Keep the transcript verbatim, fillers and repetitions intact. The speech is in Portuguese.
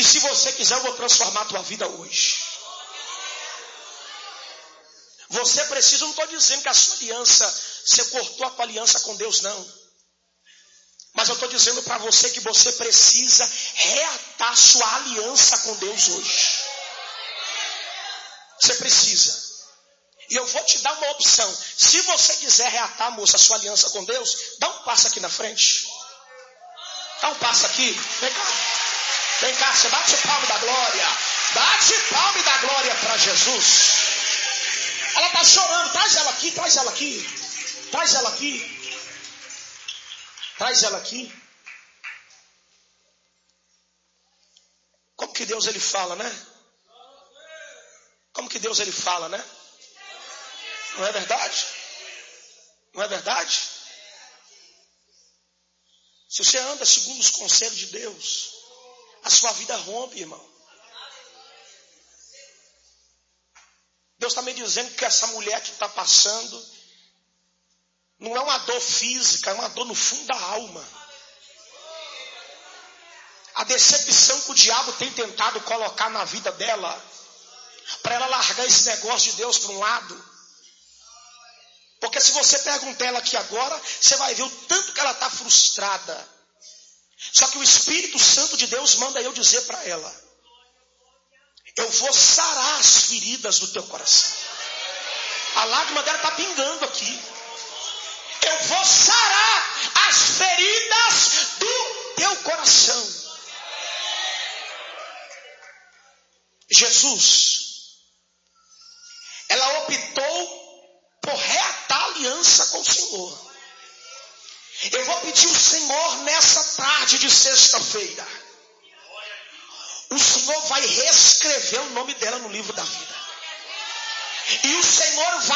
se você quiser, eu vou transformar a tua vida hoje. Você precisa, eu não estou dizendo que a sua aliança, você cortou a tua aliança com Deus, não. Mas eu estou dizendo para você que você precisa reatar sua aliança com Deus hoje. Você precisa. E eu vou te dar uma opção. Se você quiser reatar, moça, a sua aliança com Deus, dá um passo aqui na frente. Dá um passo aqui. Vem cá. Vem cá, você bate o palmo da glória. Bate o palmo da glória para Jesus. Ela está chorando. Traz ela aqui, traz ela aqui. Traz ela aqui. Traz ela aqui. Como que Deus ele fala, né? Como que Deus ele fala, né? Não é verdade? Não é verdade? Se você anda segundo os conselhos de Deus, a sua vida rompe, irmão. Deus está me dizendo que essa mulher que está passando não é uma dor física, é uma dor no fundo da alma. A decepção que o diabo tem tentado colocar na vida dela, para ela largar esse negócio de Deus para um lado. Porque se você perguntar ela aqui agora, você vai ver o tanto que ela está frustrada. Só que o Espírito Santo de Deus manda eu dizer para ela: eu vou sarar as feridas do teu coração. A lágrima dela está pingando aqui. Eu vou sarar as feridas do teu coração. Jesus, ela optou por reatar a aliança com o Senhor. Eu vou pedir ao Senhor nessa tarde de sexta-feira. O Senhor vai reescrever o nome dela no livro da vida. E o Senhor vai